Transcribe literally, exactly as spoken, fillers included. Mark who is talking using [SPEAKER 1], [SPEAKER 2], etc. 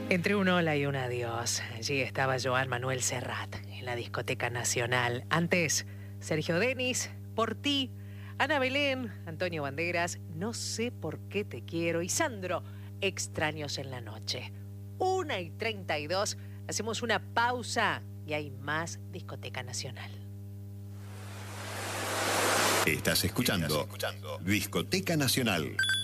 [SPEAKER 1] Entre un hola y un adiós, allí estaba Joan Manuel Serrat, en la Discoteca Nacional. Antes, Sergio Denis, Por ti, Ana Belén, Antonio Banderas, No sé por qué te quiero, y Sandro, Extraños en la noche. Una y treinta y dos, hacemos una pausa y hay más Discoteca Nacional.
[SPEAKER 2] Estás escuchando, Estás escuchando Discoteca Nacional.